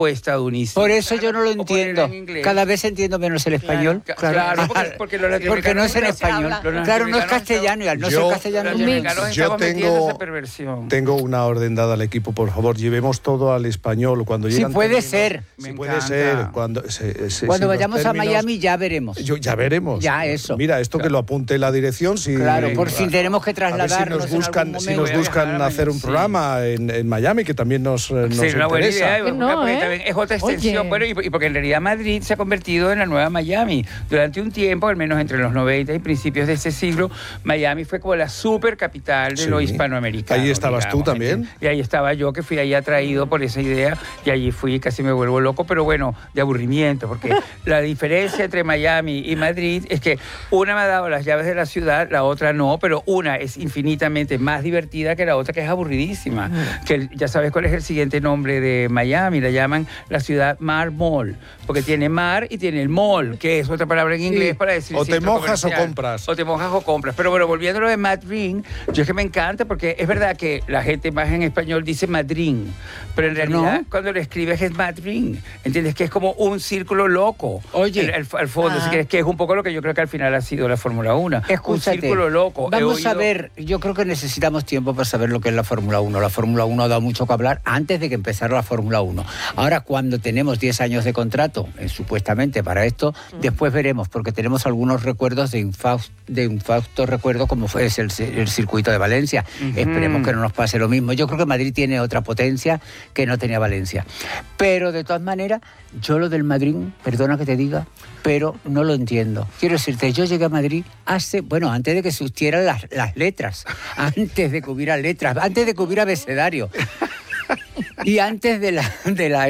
o estadounidense. Por eso yo no lo entiendo. Cada vez entiendo menos el español. Claro, porque no es en español. Claro, no es castellano y al no ser castellano yo tengo una orden dada al equipo, por favor, llevemos todo al español cuando llegan. Sí puede ser. Sí puede ser. Cuando vayamos a Miami ya veremos. Ya veremos. Ya eso. Mira, esto que lo apunte la dirección. Claro, por si tenemos que trasladarnos. Si nos buscan hacer un programa en Miami, que también nos interesa. Buena idea, es otra extensión. Bueno, y porque en realidad Madrid se ha convertido en la nueva Miami. Durante un tiempo, al menos entre los 90 y principios de este siglo, Miami fue como la super capital de lo hispanoamericano. Ahí estabas tú también. Y ahí estaba yo, que fui ahí atraído por esa idea, y allí fui, casi me vuelvo loco, pero bueno, de aburrimiento, porque la diferencia entre Miami y Madrid es que una me ha dado las llaves de la ciudad, la otra no, pero una es infinitamente más divertida que la otra, que es aburridísima. Que ya sabes cuál es el siguiente nombre de Miami, la llaman la ciudad Mar Mall, porque tiene mar y tiene el mall, que es otra palabra en inglés para decir o te mojas o compras. O te mojas o compras. Pero bueno, volviendo a lo de Madrid, yo es que me encanta porque es verdad que la gente más en español dice Madrid, pero en realidad cuando lo escribes es Madrid, ¿entiendes? Que es como un círculo loco. Oye. Al fondo, si quieres, que es un poco lo que yo creo que al final ha sido la Fórmula 1. Escúchate, un círculo loco. Vamos a ver, yo creo que necesitamos tiempo para saber lo que es la Fórmula 1. La Fórmula 1 ha dado mucho que hablar antes de que empezara la Fórmula 1. Ahora, cuando tenemos 10 años de contrato, supuestamente para esto, después veremos, porque tenemos algunos recuerdos de infausto recuerdo, como fue el circuito de Valencia. Esperemos que no nos pase lo mismo. Yo creo que Madrid tiene otra potencia que no tenía Valencia. Pero, de todas maneras, yo lo del Madrid, perdona que te diga, pero no lo entiendo. Quiero decirte, yo llegué a Madrid antes de que existieran las letras, antes de que hubiera letras, antes de que hubiera abecedario. Y antes de la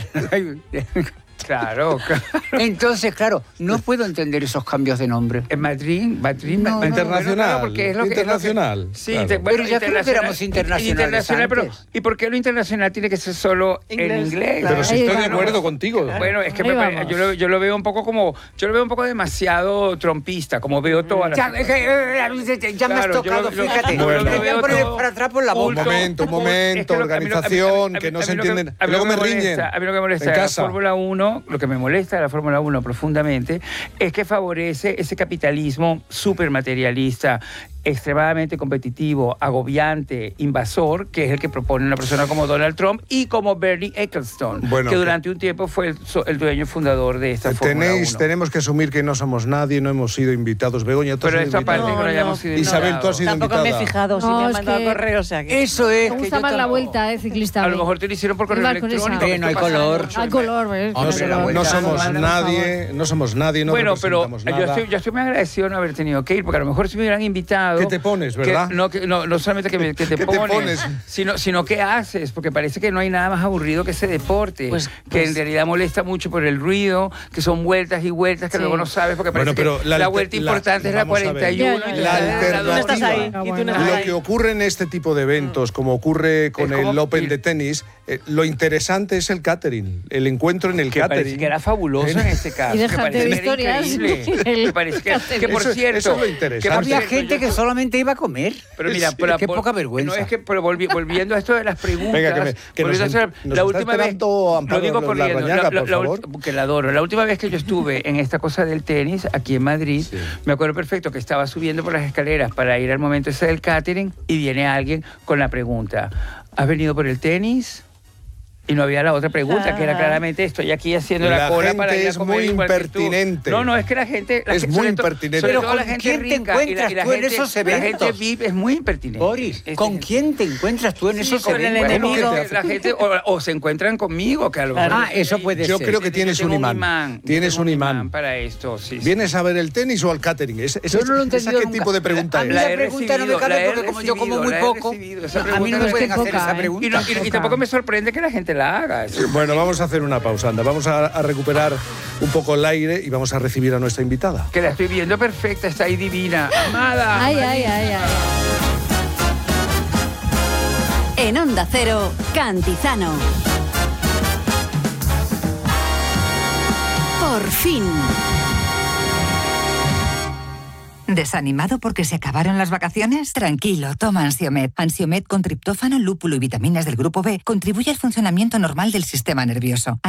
Claro. Entonces, claro, no puedo entender esos cambios de nombre. En Madrid internacional. Porque es lo internacional. Sí, claro. Pero ya creo que éramos internacionales pero ¿y por qué lo internacional tiene que ser solo en inglés? Pero si estoy de acuerdo contigo. Bueno, es que yo lo veo un poco demasiado trompista, como veo todas las... Ya me has tocado, fíjate. Me voy a poner para atrás por la boca. Un momento, organización, que no se entienden. Luego me riñen. A mí lo que me molesta la Fórmula 1, lo que me molesta de la Fórmula 1 profundamente, es que favorece ese capitalismo súper materialista, extremadamente competitivo, agobiante, invasor, que es el que propone una persona como Donald Trump y como Bernie Ecclestone, que durante un tiempo fue el dueño fundador de esta Fórmula 1. Tenemos que asumir que no somos nadie, no hemos sido invitados. Begoña, tú has sido invitada. Pero esta parte que no hayamos sido invitados. Isabel, tú has sido Tampoco invitada. me he fijado, si me han mandado correo, o sea que... Eso es. Me gusta más la vuelta, ciclista. A lo mejor te lo hicieron por correo electrónico. No hay color. Hay color, ¿ves? No somos nadie, no representamos nada. Yo estoy muy agradecido de no haber tenido que ir, porque a lo mejor si me hubieran invitado... ¿Qué te pones, verdad? No solamente que te pones, sino qué haces, porque parece que no hay nada más aburrido que ese deporte, que en realidad molesta mucho por el ruido, que son vueltas y vueltas que luego no sabes, porque parece que la vuelta importante es la 41. La alternativa, lo que ocurre en este tipo de eventos, como ocurre con el Open de tenis, lo interesante es el catering, el encuentro en el catering. Parece que era fabuloso en este caso. Y déjate de historias. Me parece que por cierto... Eso es lo interesante. Había gente que solamente iba a comer. Pero mira, qué poca vergüenza. No, es que volviendo a esto de las preguntas... Venga, la última vez... Lo digo corriendo. por favor. Que la adoro. La última vez que yo estuve en esta cosa del tenis, aquí en Madrid, me acuerdo perfecto que estaba subiendo por las escaleras para ir al momento ese del catering y viene alguien con la pregunta: ¿has venido por el tenis? Y no había la otra pregunta, que era claramente estoy aquí haciendo la cola para ir a comer. Es muy impertinente. No, es que la gente... Es muy impertinente. Sobre Pero todo ¿con la gente quién te rica encuentras tú en esos eventos? La gente VIP es muy impertinente. Boris, ¿con quién te encuentras tú en esos con el eventos? enemigo. La gente o se encuentran conmigo, que a lo mejor... Eso puede ser. Yo creo que tienes un imán. Tienes un imán para esto, sí. ¿Vienes a ver el tenis o al catering? Yo no lo he entendido nunca. ¿Qué tipo de pregunta es? La pregunta no me cabe porque como yo como muy poco, a mí no me pueden hacer esa pregunta. Y tampoco me sorprende que la gente la haga. Bueno, vamos a hacer una pausa, anda. Vamos a recuperar un poco el aire y vamos a recibir a nuestra invitada. Que la estoy viendo perfecta, está ahí divina. Amada. Ay. En Onda Cero, Cantizano. Por fin. ¿Desanimado porque se acabaron las vacaciones? Tranquilo, toma Ansiomed. Ansiomed con triptófano, lúpulo y vitaminas del grupo B contribuye al funcionamiento normal del sistema nervioso.